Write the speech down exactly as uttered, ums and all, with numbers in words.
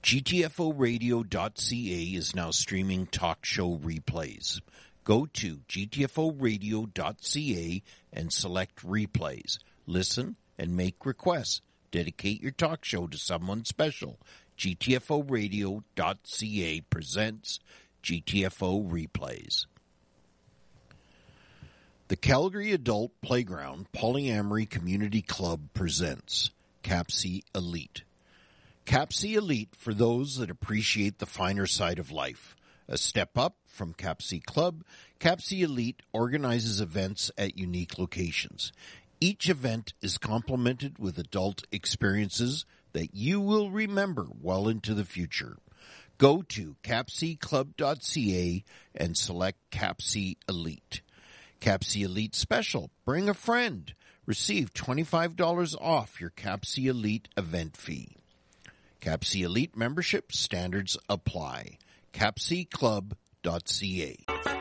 G T F O radio dot C A is now streaming talk show replays. Go to G T F O radio dot C A and select replays. Listen and make requests. Dedicate your talk show to someone special. G T F O radio dot C A presents G T F O replays. The Calgary Adult Playground Polyamory Community Club presents C A P S I Elite. C A P S I Elite for those that appreciate the finer side of life. A step up from C A P S I Club, C A P S I Elite organizes events at unique locations. Each event is complemented with adult experiences that you will remember well into the future. Go to capsi club dot C A and select C A P S I Elite. C A P S I Elite Special. Bring a friend. Receive twenty-five dollars off your C A P S I Elite event fee. C A P S I Elite membership standards apply. capsi club dot C A.